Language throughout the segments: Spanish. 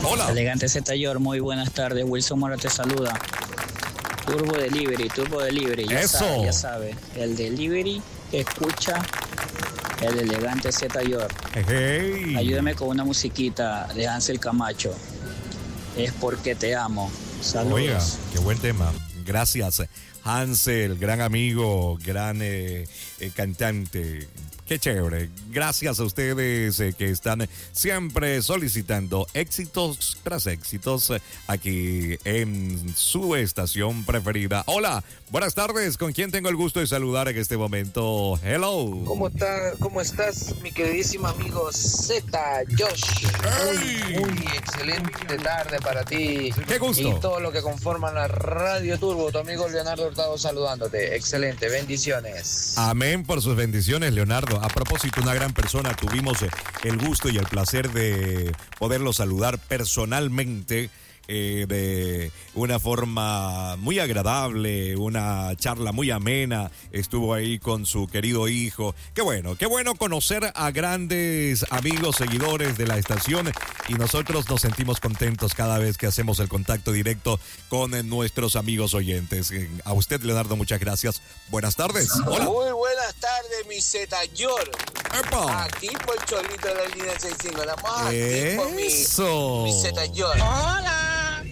Hola. Elegante Z-Yor, muy buenas tardes. Wilson Mora te saluda. Turbo Delivery. Ya sabe. El delivery que escucha el elegante Z-Yor. Hey. Ayúdame con una musiquita de Hansel Camacho. Es porque te amo. Saludos. Oiga, qué buen tema. Gracias, Hansel, gran amigo, gran cantante. Qué chévere. Gracias a ustedes que están siempre solicitando éxitos tras éxitos aquí en su estación preferida. Hola, buenas tardes. ¿Con quién tengo el gusto de saludar en este momento? Hello. ¿Cómo estás, mi queridísimo amigo Z, Josh? Muy excelente tarde para ti. Qué gusto. Y todo lo que conforman la Radio Turbo. Tu amigo Leonardo Hurtado saludándote. Excelente, bendiciones. Amén por sus bendiciones, Leonardo. A propósito, una gran persona, tuvimos el gusto y el placer de poderlo saludar personalmente de una forma muy agradable, una charla muy amena. Estuvo ahí con su querido hijo. Qué bueno conocer a grandes amigos, seguidores de la estación, y nosotros nos sentimos contentos cada vez que hacemos el contacto directo con nuestros amigos oyentes. A usted, Leonardo, muchas gracias. Buenas tardes. Hola. Muy buenas tardes, mi Z-Yor. ¡Epa! Aquí por el Cholito de la línea 65. La más Eso. mi Z-Yor. Hola.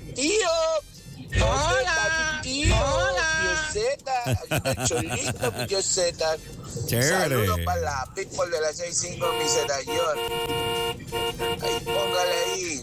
Tío. Hola. Tío. Hola. Tío Z. El Cholito, mi tío Z. Chévere. Saludos para la people de la 65, mi Z-Yor. Ahí, póngale ahí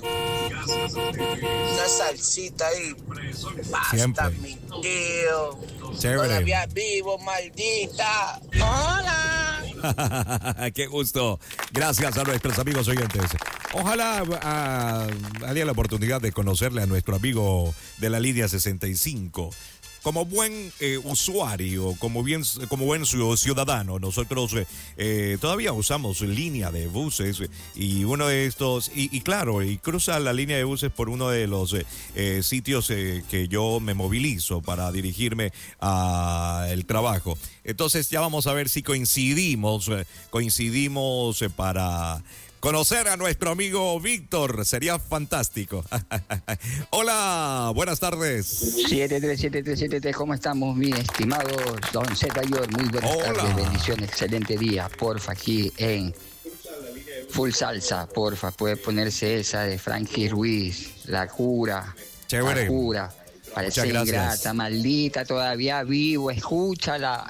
una salsita ahí. Basta, Siempre. mi tío. Chévere. Todavía vivo, maldita. Hola. Qué gusto. Gracias a nuestros amigos oyentes. Ojalá haya la oportunidad de conocerle a nuestro amigo de la línea 65. Como buen usuario, como buen ciudadano, nosotros todavía usamos línea de buses, y uno de estos, y claro, y cruza la línea de buses por uno de los sitios que yo me movilizo para dirigirme al trabajo. Entonces ya vamos a ver si coincidimos para conocer a nuestro amigo Víctor. Sería fantástico. Hola, buenas tardes. 73773, ¿cómo estamos, mi estimado Don Z-Yor? Muy buenas tardes, bendiciones, excelente día. Porfa, aquí en Full Salsa, porfa, puede ponerse esa de Frankie Ruiz, La Cura. Chévere. La Cura. Parece ingrata, maldita, todavía vivo, escúchala.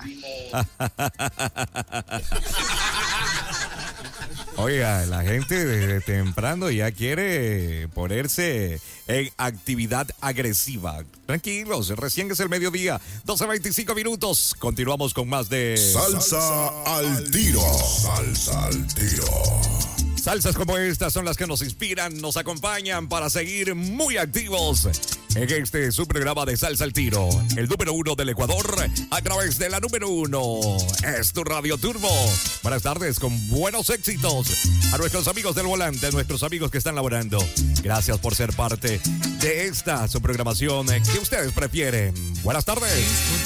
Oiga, la gente desde temprano ya quiere ponerse en actividad agresiva. Tranquilos, recién es el mediodía, 12:25 minutos. Continuamos con más de Salsa al tiro. Salsa al tiro. Salsas como estas son las que nos inspiran, nos acompañan para seguir muy activos en este su programa de Salsa al Tiro, el número 1 del Ecuador, a través de la número 1. Es tu Radio Turbo. Buenas tardes, con buenos éxitos a nuestros amigos del volante, a nuestros amigos que están laborando. Gracias por ser parte de esta su programación que ustedes prefieren. Buenas tardes.